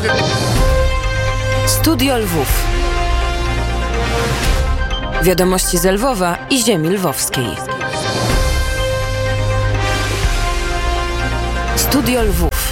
Studio Lwów. Wiadomości z Lwowa i ziemi lwowskiej. Studio Lwów.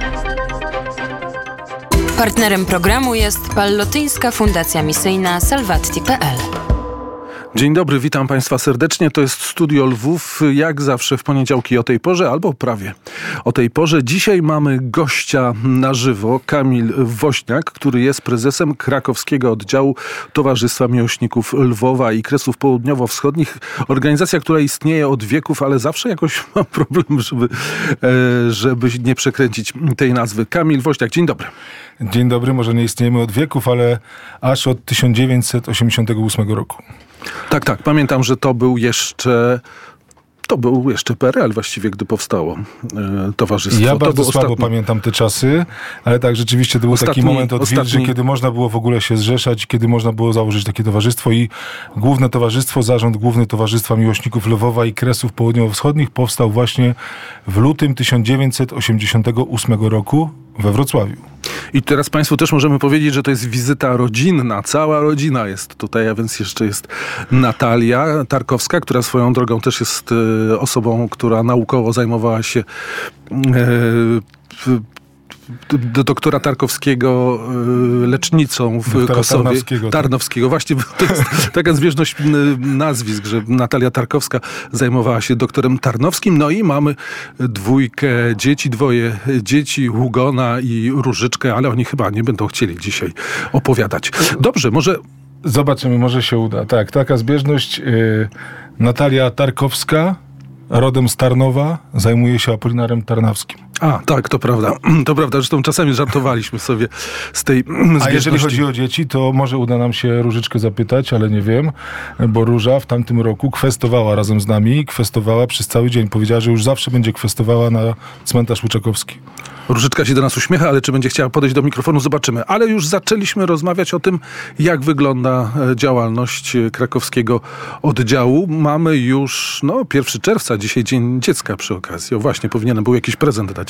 Partnerem programu jest Pallotyńska Fundacja Misyjna Salvatti.pl. Dzień dobry, witam Państwa serdecznie. To jest Studio Lwów, jak zawsze w poniedziałki o tej porze, albo prawie o tej porze. Dzisiaj mamy gościa na żywo, Kamil Woźniak, który jest prezesem krakowskiego oddziału Towarzystwa Miłośników Lwowa i Kresów Południowo-Wschodnich. Organizacja, która istnieje od wieków, ale zawsze jakoś mam problem, żeby nie przekręcić tej nazwy. Kamil Woźniak, dzień dobry. Dzień dobry, może nie istniejemy od wieków, ale aż od 1988 roku. Tak, pamiętam, że to był jeszcze PRL właściwie, gdy powstało towarzystwo. Ja bardzo słabo pamiętam te czasy, ale tak, rzeczywiście to był taki moment odwilży, kiedy można było w ogóle się zrzeszać, kiedy można było założyć takie towarzystwo i główne towarzystwo, zarząd główny Towarzystwa Miłośników Lwowa i Kresów Południowo-Wschodnich powstał właśnie w lutym 1988 roku we Wrocławiu. I teraz Państwu też możemy powiedzieć, że to jest wizyta rodzinna. Cała rodzina jest tutaj, a więc jeszcze jest Natalia Tarkowska, która swoją drogą też jest osobą, która naukowo zajmowała się do doktora Tarkowskiego lecznicą w Kosowie. Tarnowskiego. Właśnie to jest taka zbieżność nazwisk, że Natalia Tarkowska zajmowała się doktorem Tarnowskim. No i mamy dwoje dzieci, Hugona i Różyczkę, ale oni chyba nie będą chcieli dzisiaj opowiadać. Dobrze, może... Zobaczymy, może się uda. Tak, taka zbieżność. Natalia Tarkowska, rodem z Tarnowa, zajmuje się Apolinarem Tarnowskim. A, tak, to prawda. To prawda, zresztą czasami żartowaliśmy sobie z tej zbieżności. A jeżeli chodzi o dzieci, to może uda nam się Różyczkę zapytać, ale nie wiem, bo Róża w tamtym roku kwestowała razem z nami, kwestowała przez cały dzień. Powiedziała, że już zawsze będzie kwestowała na cmentarz Łyczakowski. Różyczka się do nas uśmiecha, ale czy będzie chciała podejść do mikrofonu, zobaczymy. Ale już zaczęliśmy rozmawiać o tym, jak wygląda działalność krakowskiego oddziału. Mamy już 1 czerwca, dzisiaj Dzień Dziecka przy okazji. O właśnie, powinienem był jakiś prezent dać.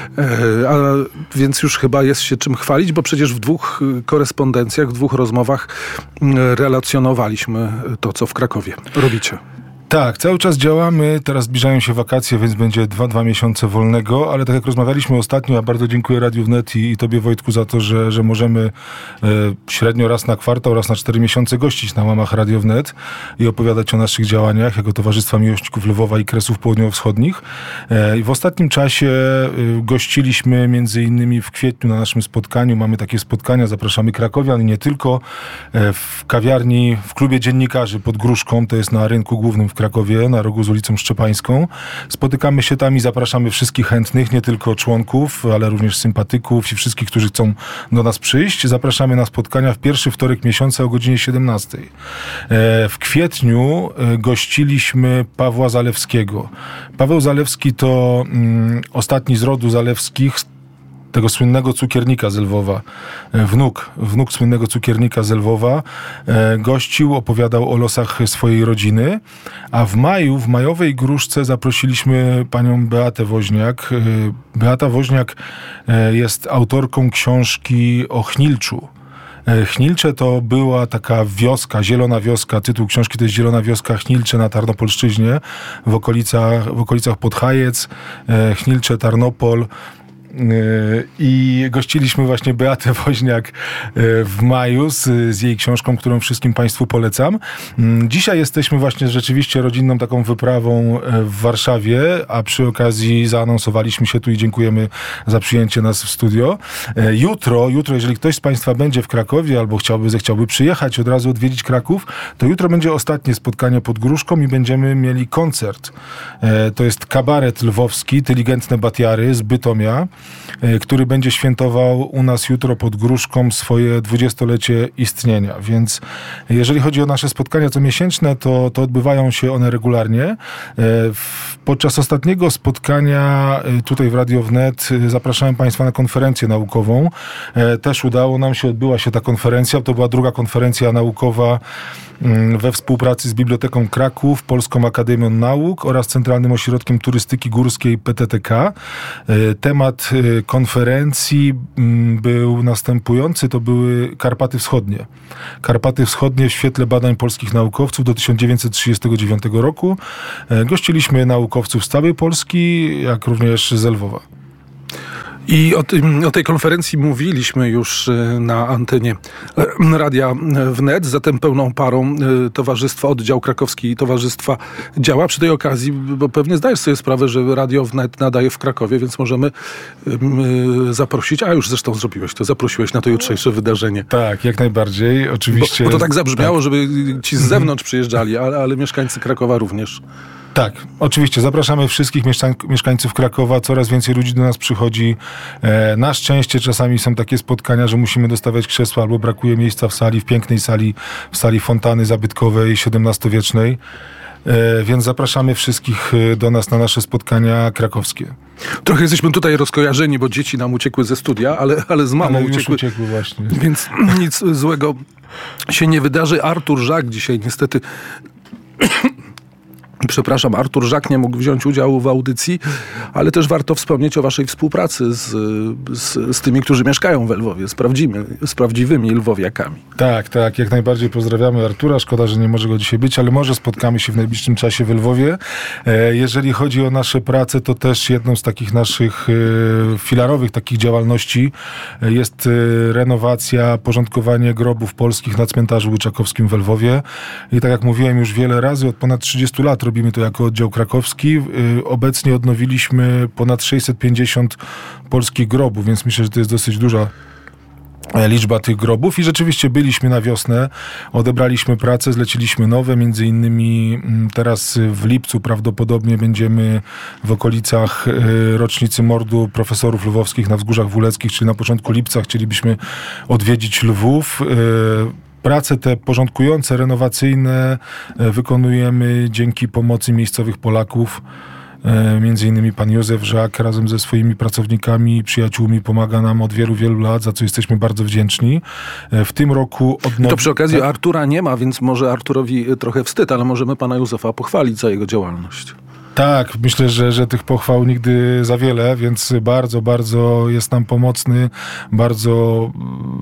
Więc już chyba jest się czym chwalić, bo przecież w 2 korespondencjach, w 2 rozmowach relacjonowaliśmy to, co w Krakowie robicie. Tak, cały czas działamy, teraz zbliżają się wakacje, więc będzie 2 miesiące wolnego, ale tak jak rozmawialiśmy ostatnio, ja bardzo dziękuję Radiu Wnet i tobie, Wojtku, za to, że możemy średnio raz na kwartał, raz na 4 miesiące gościć na łamach Radio Wnet i opowiadać o naszych działaniach jako Towarzystwa Miłośników Lwowa i Kresów Południowo-Wschodnich. I w ostatnim czasie gościliśmy między innymi w kwietniu na naszym spotkaniu, mamy takie spotkania, zapraszamy krakowian i nie tylko, w kawiarni, w klubie dziennikarzy pod Gruszką, to jest na rynku głównym w Krakowie, na rogu z ulicą Szczepańską. Spotykamy się tam i zapraszamy wszystkich chętnych, nie tylko członków, ale również sympatyków i wszystkich, którzy chcą do nas przyjść. Zapraszamy na spotkania w pierwszy wtorek miesiąca o godzinie 17. W kwietniu gościliśmy Pawła Zalewskiego. Paweł Zalewski to ostatni z rodu Zalewskich, tego słynnego cukiernika z Lwowa, wnuk słynnego cukiernika z Lwowa, gościł, opowiadał o losach swojej rodziny, a w majowej Gruszce zaprosiliśmy panią Beatę Woźniak. Beata Woźniak jest autorką książki o Chnilczu. Chnilcze to była taka wioska, zielona wioska, tytuł książki to jest Zielona wioska Chnilcze na Tarnopolszczyźnie, w okolicach Podhajec, Chnilcze, Tarnopol. I gościliśmy właśnie Beatę Woźniak w maju z jej książką, którą wszystkim Państwu polecam. Dzisiaj jesteśmy właśnie rzeczywiście rodzinną taką wyprawą w Warszawie, a przy okazji zaanonsowaliśmy się tu i dziękujemy za przyjęcie nas w studio. Jutro, jeżeli ktoś z Państwa będzie w Krakowie albo zechciałby przyjechać, od razu odwiedzić Kraków, to jutro będzie ostatnie spotkanie pod Gruszką i będziemy mieli koncert. To jest kabaret lwowski, Inteligentne Batiary z Bytomia, który będzie świętował u nas jutro pod Gruszką swoje 20-lecie istnienia. Więc jeżeli chodzi o nasze spotkania comiesięczne, to odbywają się one regularnie. Podczas ostatniego spotkania tutaj w Radio Wnet zapraszałem Państwa na konferencję naukową. Też udało nam się, odbyła się ta konferencja. To była druga konferencja naukowa we współpracy z Biblioteką Kraków, Polską Akademią Nauk oraz Centralnym Ośrodkiem Turystyki Górskiej PTTK. Temat konferencji był następujący, to były Karpaty Wschodnie. Karpaty Wschodnie w świetle badań polskich naukowców do 1939 roku. Gościliśmy naukowców z całej Polski, jak również z Lwowa. I o tej konferencji mówiliśmy już na antenie Radia Wnet, zatem pełną parą towarzystwa, oddział krakowski Towarzystwa działa. Przy tej okazji, bo pewnie zdajesz sobie sprawę, że Radio Wnet nadaje w Krakowie, więc możemy zaprosić, a już zresztą zrobiłeś to, zaprosiłeś na to jutrzejsze wydarzenie. Tak, jak najbardziej, oczywiście. Bo to tak zabrzmiało, tak, żeby ci z zewnątrz przyjeżdżali, ale mieszkańcy Krakowa również. Tak, oczywiście. Zapraszamy wszystkich mieszkańców Krakowa. Coraz więcej ludzi do nas przychodzi. Na szczęście czasami są takie spotkania, że musimy dostawiać krzesła albo brakuje miejsca w sali, w pięknej sali, w sali fontanny zabytkowej XVII-wiecznej. Więc zapraszamy wszystkich do nas na nasze spotkania krakowskie. Trochę jesteśmy tutaj rozkojarzeni, bo dzieci nam uciekły ze studia, ale z mamą uciekły właśnie. Więc nic złego się nie wydarzy. Artur Żak dzisiaj niestety... Przepraszam, Artur Żak nie mógł wziąć udziału w audycji, ale też warto wspomnieć o waszej współpracy z tymi, którzy mieszkają w Lwowie, z prawdziwymi lwowiakami. Tak, jak najbardziej pozdrawiamy Artura. Szkoda, że nie może go dzisiaj być, ale może spotkamy się w najbliższym czasie w Lwowie. Jeżeli chodzi o nasze prace, to też jedną z takich naszych filarowych takich działalności jest renowacja, porządkowanie grobów polskich na cmentarzu Łyczakowskim w Lwowie. I tak jak mówiłem już wiele razy, od ponad 30 lat robimy to jako oddział krakowski. Obecnie odnowiliśmy ponad 650 polskich grobów, więc myślę, że to jest dosyć duża liczba tych grobów i rzeczywiście byliśmy na wiosnę, odebraliśmy pracę, zleciliśmy nowe, między innymi teraz w lipcu prawdopodobnie będziemy w okolicach rocznicy mordu profesorów lwowskich na Wzgórzach Wuleckich, czyli na początku lipca chcielibyśmy odwiedzić Lwów. Prace te porządkujące, renowacyjne wykonujemy dzięki pomocy miejscowych Polaków. Między innymi pan Józef Żak razem ze swoimi pracownikami i przyjaciółmi pomaga nam od wielu, wielu lat, za co jesteśmy bardzo wdzięczni. W tym roku To przy okazji Artura nie ma, więc może Arturowi trochę wstyd, ale możemy pana Józefa pochwalić za jego działalność. Tak, myślę, że tych pochwał nigdy za wiele, więc bardzo, bardzo jest nam pomocny, bardzo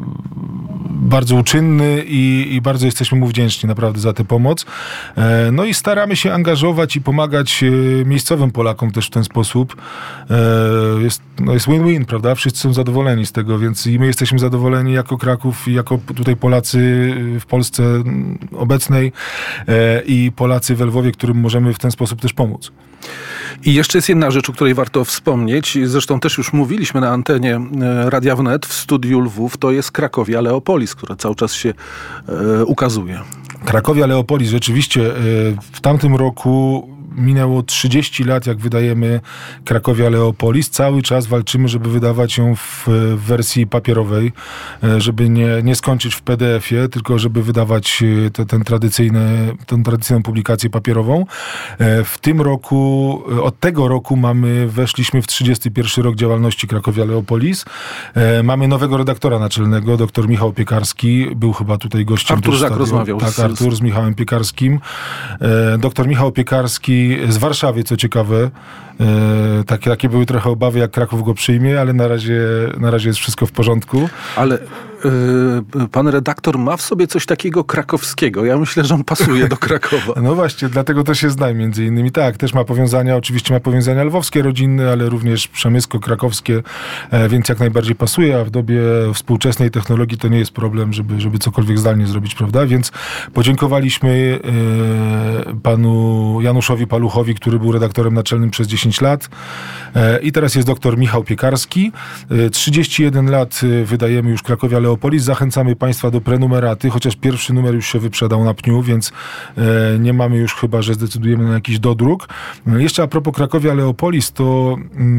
uczynny i bardzo jesteśmy mu wdzięczni naprawdę za tę pomoc. No i staramy się angażować i pomagać miejscowym Polakom też w ten sposób. Jest win-win, prawda? Wszyscy są zadowoleni z tego, więc i my jesteśmy zadowoleni jako Kraków i jako tutaj Polacy w Polsce obecnej i Polacy w Lwowie, którym możemy w ten sposób też pomóc. I jeszcze jest jedna rzecz, o której warto wspomnieć. Zresztą też już mówiliśmy na antenie Radia Wnet w studiu Lwów. To jest Krakowia Leopolis, która cały czas się ukazuje. Krakowia Leopolis, rzeczywiście w tamtym roku minęło 30 lat, jak wydajemy Krakowia Leopolis. Cały czas walczymy, żeby wydawać ją w wersji papierowej, żeby nie skończyć w PDF-ie, tylko żeby wydawać tę tradycyjną publikację papierową. W tym roku, od tego roku weszliśmy w 31 rok działalności Krakowia Leopolis. Mamy nowego redaktora naczelnego, dr Michał Piekarski. Był chyba tutaj gościem. Artur Żak rozmawiał. Tak, Artur z Michałem Piekarskim. Dr Michał Piekarski z Warszawy, co ciekawe. Takie były trochę obawy, jak Kraków go przyjmie, ale na razie jest wszystko w porządku. Ale pan redaktor ma w sobie coś takiego krakowskiego. Ja myślę, że on pasuje do Krakowa. No właśnie, dlatego to się zna między innymi. Tak, też ma powiązania, oczywiście ma powiązania lwowskie, rodzinne, ale również przemysko-krakowskie, więc jak najbardziej pasuje, a w dobie współczesnej technologii to nie jest problem, żeby cokolwiek zdalnie zrobić, prawda? Więc podziękowaliśmy panu Januszowi Paluchowi, który był redaktorem naczelnym przez 10 lat i teraz jest dr Michał Piekarski. 31 lat wydajemy już Krakowia Leopolis. Zachęcamy państwa do prenumeraty, chociaż pierwszy numer już się wyprzedał na pniu, więc nie mamy już, chyba że zdecydujemy na jakiś dodruk. Jeszcze a propos Krakowia Leopolis, to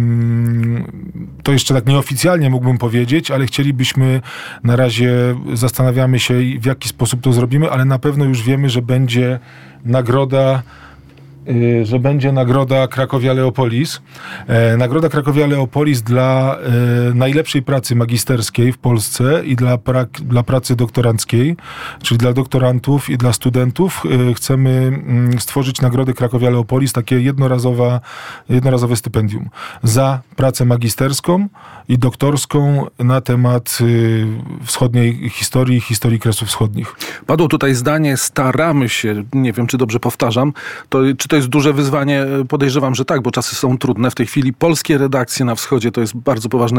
jeszcze tak nieoficjalnie mógłbym powiedzieć, ale chcielibyśmy, na razie zastanawiamy się, w jaki sposób to zrobimy, ale na pewno już wiemy, że będzie nagroda że będzie nagroda Cracovia Leopolis. Nagroda Cracovia Leopolis dla najlepszej pracy magisterskiej w Polsce i dla pracy doktoranckiej, czyli dla doktorantów i dla studentów. Chcemy stworzyć nagrodę Cracovia Leopolis, takie jednorazowe stypendium za pracę magisterską i doktorską na temat wschodniej historii Kresów Wschodnich. Padło tutaj zdanie, staramy się, nie wiem, czy dobrze powtarzam, czy to jest duże wyzwanie? Podejrzewam, że tak, bo czasy są trudne. W tej chwili polskie redakcje na wschodzie to jest bardzo poważne